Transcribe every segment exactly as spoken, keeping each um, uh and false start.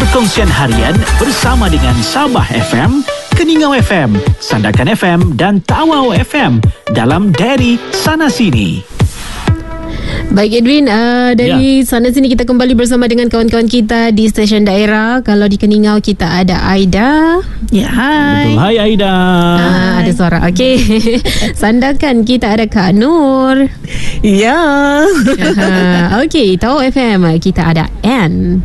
Perkongsian harian bersama dengan Sabah F M, Keningau F M, Sandakan F M dan Tawau F M dalam Diary Sana Sini. Baik Edwin, uh, dari ya. sana sini kita kembali bersama dengan kawan-kawan kita di stesen daerah. Kalau di Keningau kita ada Aida. Ya, hai. Betul, hai Aida. Uh, ada suara. Okey. Sandakan kita ada Kak Nur. Ya. Uh, Okey, Tawau F M kita ada Ann.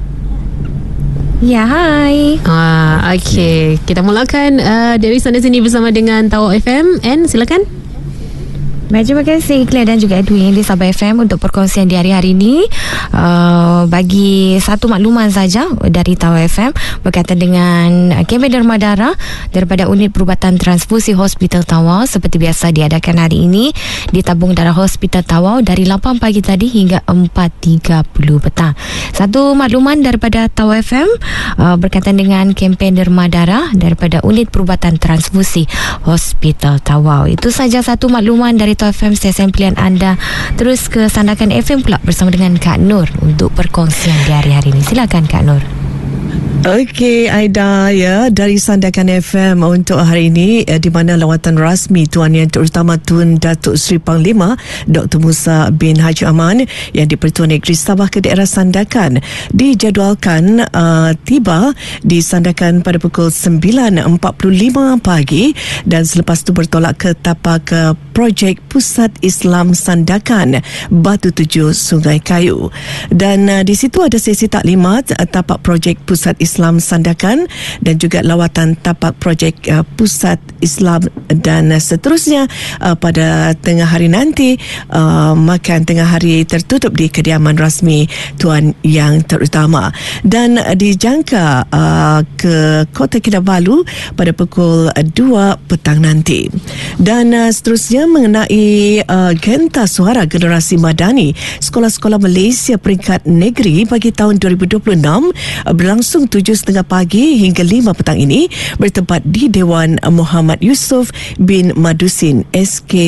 Ya, hai. Ah, okey. Kita mulakan uh, dari sana sini bersama dengan Tawau F M. Ann, silakan. Baik, terima kasih Claire dan juga Edwin di Sabah F M untuk perkongsian di hari-hari ini. Uh, bagi satu makluman saja dari Tawau F M berkaitan dengan kempen derma darah daripada Unit Perubatan Transfusi Hospital Tawau, seperti biasa diadakan hari ini di tabung darah Hospital Tawau dari lapan pagi tadi hingga empat tiga puluh petang. Satu makluman daripada Tawau F M uh, berkaitan dengan kempen derma darah daripada Unit Perubatan Transfusi Hospital Tawau. Itu saja satu makluman dari Tawau F M, stesen pilihan anda. Terus ke Sandakan F M pula bersama dengan Kak Nur untuk perkongsian di hari-hari ini. Silakan Kak Nur. Okey Aida, ya, dari Sandakan F M untuk hari ini, eh, di mana lawatan rasmi Tuan Yang Terutama Tun Datuk Seri Panglima Doktor Musa bin Haji Aman yang di-Pertuan Negeri Sabah ke daerah Sandakan dijadualkan uh, tiba di Sandakan pada pukul sembilan empat puluh lima pagi dan selepas itu bertolak ke tapak uh, projek Pusat Islam Sandakan Batu Tujuh Sungai Kayu, dan uh, di situ ada sesi taklimat uh, tapak projek Pusat Islam Islam Sandakan dan juga lawatan tapak projek uh, Pusat Islam, dan uh, seterusnya uh, pada tengah hari nanti uh, makan tengah hari tertutup di kediaman rasmi Tuan Yang Terutama, dan uh, dijangka uh, ke Kota Kinabalu pada pukul uh, dua petang nanti. Dan uh, seterusnya mengenai uh, Genta Suara Generasi Madani Sekolah-Sekolah Malaysia Peringkat Negeri bagi tahun dua ribu dua puluh enam uh, berlangsung tujuh setengah pagi hingga lima petang ini bertempat di Dewan Muhammad Yusof bin Madusin S K